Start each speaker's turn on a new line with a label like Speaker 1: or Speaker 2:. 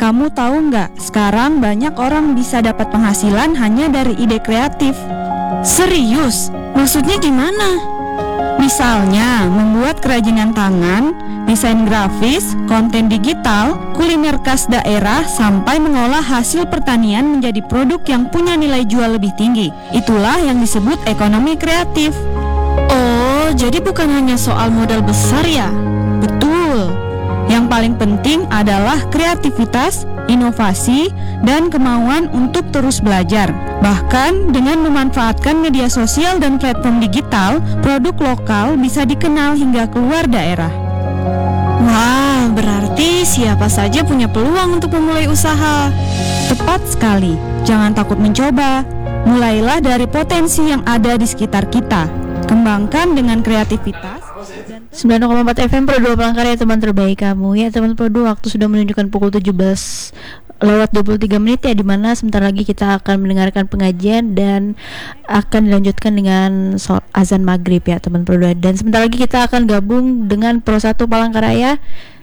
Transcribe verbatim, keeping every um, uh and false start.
Speaker 1: Kamu tahu nggak, sekarang banyak orang bisa dapat penghasilan hanya dari ide kreatif.
Speaker 2: Serius? Maksudnya gimana?
Speaker 1: Misalnya, membuat kerajinan tangan, desain grafis, konten digital, kuliner khas daerah, sampai mengolah hasil pertanian menjadi produk yang punya nilai jual lebih tinggi. Itulah yang disebut ekonomi kreatif.
Speaker 2: Oh, jadi bukan hanya soal modal besar ya?
Speaker 1: Betul. Yang paling penting adalah kreativitas, inovasi, dan kemauan untuk terus belajar. Bahkan dengan memanfaatkan media sosial dan platform digital, produk lokal bisa dikenal hingga keluar daerah.
Speaker 2: Wah, berarti siapa saja punya peluang untuk memulai usaha.
Speaker 1: Tepat sekali. Jangan takut mencoba. Mulailah dari potensi yang ada di sekitar kita. Kembangkan dengan kreativitas.
Speaker 3: sembilan koma empat F M Pro dua Palangkaraya, teman terbaik kamu. Ya teman Pro dua, waktu sudah menunjukkan pukul tujuh belas lewat dua puluh tiga menit ya, dimana sebentar lagi kita akan mendengarkan pengajian dan akan dilanjutkan dengan sholat azan maghrib ya teman Pro dua. Dan sebentar lagi kita akan gabung dengan Pro satu Palangkaraya